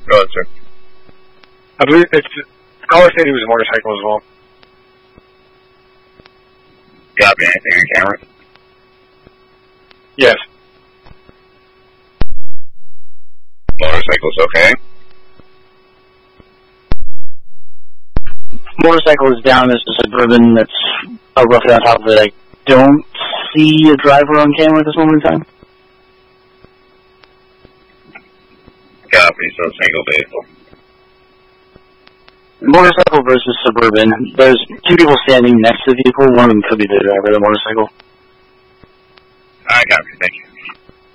Go ahead, sir. I believe caller said he was a motorcycle as well. Copy. Anything on camera? Yes. Motorcycle's okay. Motorcycle is down. There's a Suburban that's roughly on top of it. I don't see a driver on camera at this moment in time. Copy. So single vehicle. Motorcycle versus Suburban. There's two people standing next to the vehicle. One of them could be the driver of the motorcycle. I copy. Thank you.